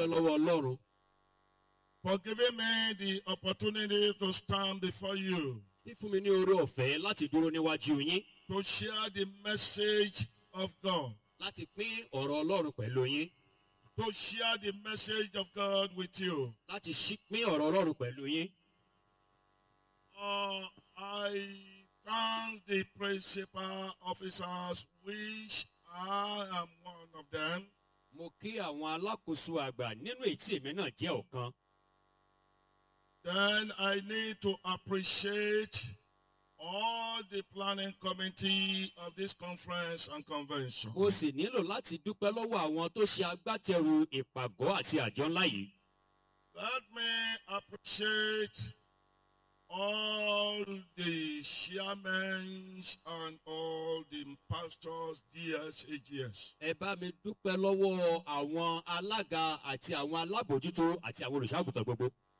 dúpẹ́ lọ́wọ́ Ọlọ́run for giving me the opportunity to stand before you, tí fún mi ní oore ọ̀fẹ́ láti dúró níwájú yín, to share the message of God, láti pín ọ̀rọ̀ Ọlọ́run pẹ̀lú yín, to share the message of God with you. láti pín ọ̀rọ̀ Ọlọ́run pẹ̀lú yín. I thank the principal officers, which I am one of them. Mo kí àwọn alákòóso àgbà nínú èyí tí èmi náà jẹ́ ọ̀kan. Then I need to appreciate all the planning committee of this conference and convention. Mo sì nílò láti dúpẹ́ lọ́wọ́ àwọn tó ṣe agbátẹrù ìpàgọ́ àti àjọ ńlá yìí. Let me appreciate all the chairmen and all the pastors, DSAGS. Ẹ bá mi dúpẹ́ lọ́wọ́ àwọn alága àti àwọn alábòjútó àti àwọn olùṣọ́àgùntàn gbogbo.